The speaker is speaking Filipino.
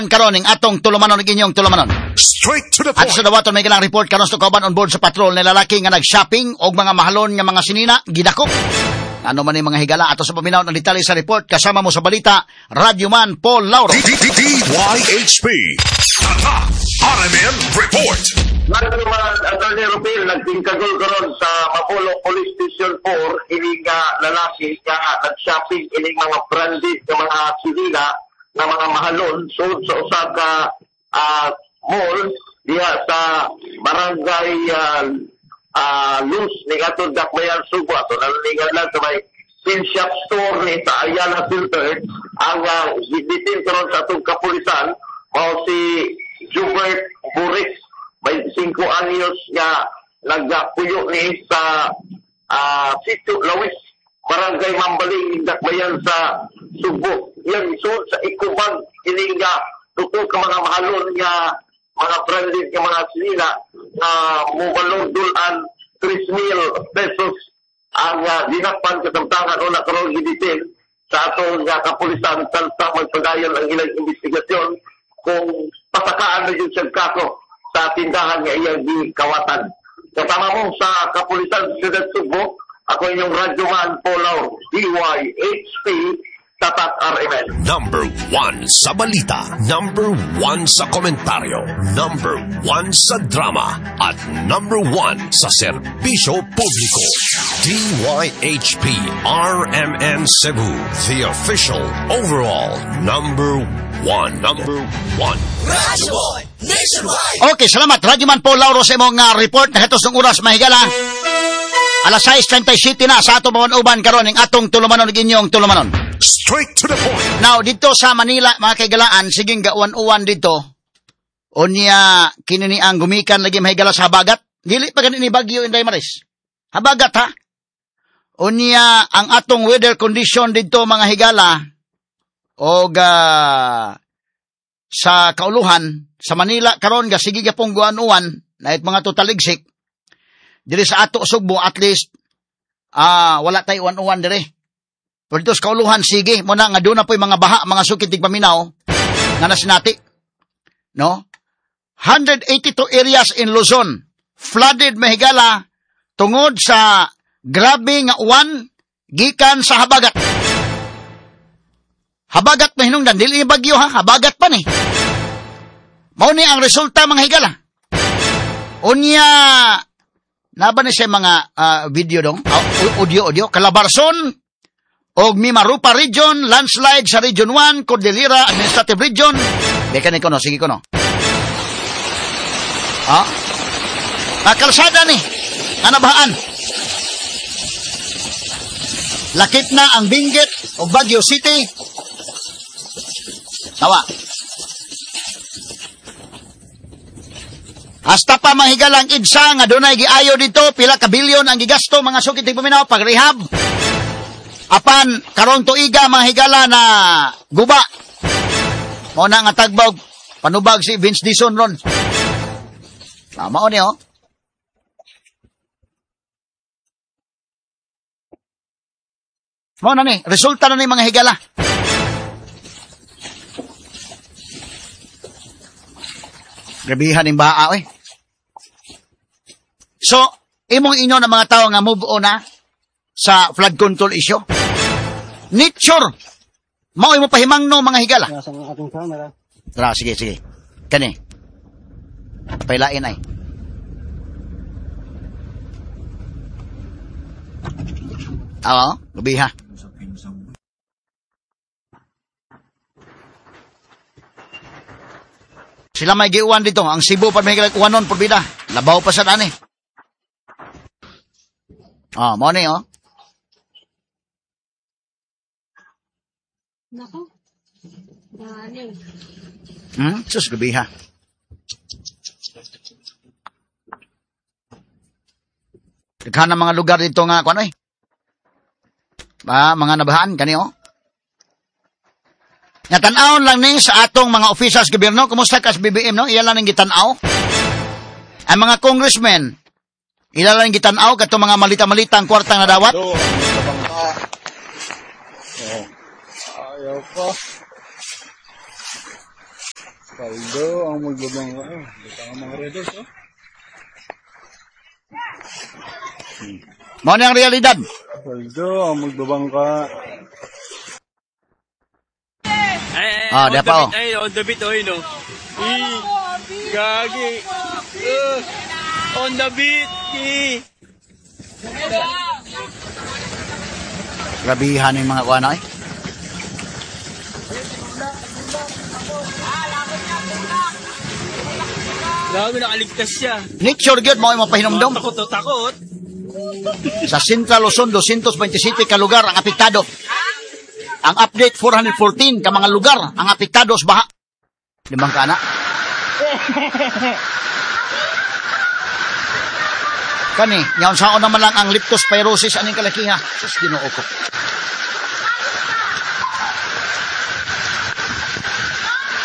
karon ning atong tulumanon ning inyong tulumanon. Straight to the At point. sa dawaton may ganang report karon sa kauban on board sa patrol na lalaki nga nag-shopping og mga mahalon nga mga sinina gidakop. Ano man yung mga higala ato sa paminaw ng detalye sa report kasama mo sa balita Radyo Man Paul Lauro. DYHP RMN Report. Radyo Man Attorney Rupil nagtingkagol karon sa Mapolo Police Station 4 ining lalaki nga nag-shopping ining mga branded nga mga sinina na mga mahalon sud sa usa ka mall diha sa barangay Luz ni atong Dakbayan Subo ato nalinigan lang sa may pin shop store ni sa Ayala Filter ang gibitin karon sa atong kapulisan mao si Jubert Buris 25 anyos nga nagpuyo ni sa Sitio Lawis barangay Mambaling Dakbayan sa Subo yan sud sa ikubag ining tuto ka mga mahalon nga mga branded nga mga sinina na mubalong-dulan 3,000 pesos ang dinakpan kasamtangan o nakaroon gibitin sa atong kapulisan tantang magpadayon ang ilang investigasyon kung pasakaan na yun siyang kaso sa tindahan nga iyang gikawatan. Kasama mo sa kapulisan sa Ciudad Subo, ako inyong radyoman Polaw, DYHP, Tatak RMN. Number 1 sa balita, number 1 sa komentaryo, number 1 sa drama, at number 1 sa serbisyo publiko. DYHP RMN Cebu, the official overall number 1. Number 1. Radyo Boy Nationwide. Okay, salamat. Radyo Man Paul Lauro sa imong report na hitos ng oras mahigala. Alas 6:37 na sa atong mawanuban karon ning atong tulumanon ning inyong tulumanon. Straight to the point. Now, dito sa Manila, mga kaigalaan, siging gauan-uwan dito, unya, kinini ang gumikan lagi mahigala sa habagat. Dili pa ganini bagyo, Inday Maris. Habagat, ha? Unya, ang atong weather condition dito, mga higala, o sa kauluhan, sa Manila, karon ga sige pong guan-uwan, na mga tutaligsik, dili sa ato Sugbo, at least, wala tayo uwan-uwan dire. Pero dito sa kauluhan, sige, muna nga doon na po yung mga baha, mga sukit tigpaminaw, nga nasinati. No? 182 areas in Luzon, flooded mahigala, tungod sa grabe nga uwan, gikan sa habagat. Habagat na hinungdan, dili bagyo ha, habagat pa ni. Mao ni ang resulta mga higala. Unya, naba na siya mga video dong, audio, Calabarzon, og Mimarupa Region, landslide sa Region 1, Cordillera Administrative Region. Deka ni ko no, sige ko no. Kalsada ni, anabahaan. Lakip na ang Benguet o Baguio City. Tawa. Hasta pa mahigalang idsa nga dunay giayo dito, pila ka bilyon ang gigasto mga sukit tigpaminaw pag rehab. Apan, karon tuiga mga higala na guba. Mo na nga tagbog, panubag si Vince Dison ron. Mao ni oh. Mo na ni, resulta na ni mga higala. Grabihan yung baa, eh. So, imong inyo na mga tao nga move on na sa flood control issue. Nature. Mao imo pahimang no mga higala. Sa ating camera. Tara, sige. Kani. Pailain ay. Gabi ha. Sila may giuwan dito. Ang Cebu pa may uwanon por bida. Labaw pa sa dani. Mo ni oh. Nako. Sus, gabi ha. Daghan na mga lugar dito nga, kuano eh. Mga nabahaan, kani oh. Natanaon lang ni sa atong mga officials gobyerno, kumusta ka sa BBM, no? Iyan lang ang gitanaw. Ang mga congressmen, ilan lang gitanaw, kato mga malita-malita ang kwartang nadawat. Ayaw pa. Paldo ang magbabangka. Baka nga mga redos, oh. Mao na ang realidad. Paldo ang magbabangka. Di pa, oh. Ay, on the beat, oh, no. Gagi. On the beat. Grabihan yung mga kuha na, eh. Gago, nakaligtas siya. Nature good mo yung mapahinomdom. Takot. Sa Central Luzon, 227 ka lugar ang apektado. Ang update, 414 ka mga lugar ang apektado sa baha. Limang ka na. Kani, ngayon saan naman lang ang leptospirosis aning kalakiha. Sus, Ginoo ko.